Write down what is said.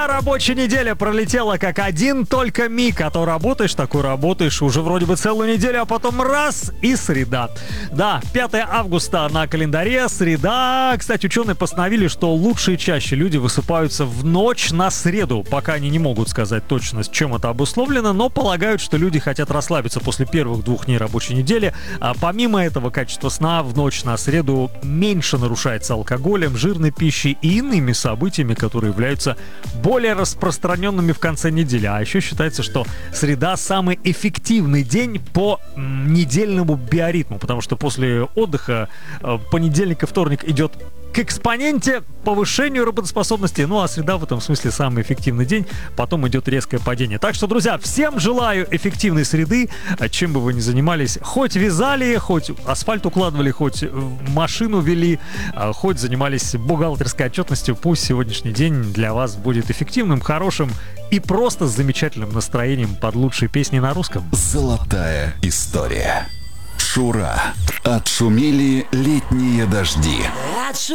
Вся рабочая неделя пролетела как один только миг, а то работаешь, такой работаешь уже вроде бы целую неделю, а потом раз и среда. Да, 5 августа на календаре, среда. Кстати, ученые постановили, что лучше и чаще люди высыпаются в ночь на среду. Пока они не могут сказать точно, с чем это обусловлено, но полагают, что люди хотят расслабиться после первых 2 дней рабочей недели. А помимо этого, качество сна в ночь на среду меньше нарушается алкоголем, жирной пищей и иными событиями, которые являются более распространенными в конце недели. А еще считается, что среда самый эффективный день по недельному биоритму, потому что после отдыха понедельник и вторник идет к экспоненте повышению работоспособности, ну а среда в этом смысле самый эффективный день, потом идет резкое падение. Так что, друзья, всем желаю эффективной среды, чем бы вы ни занимались, хоть вязали, хоть асфальт укладывали, хоть машину вели, хоть занимались бухгалтерской отчетностью, пусть сегодняшний день для вас будет эффективным, хорошим и просто с замечательным настроением под лучшие песни на русском. Золотая история. Шура. Отшумели летние дожди.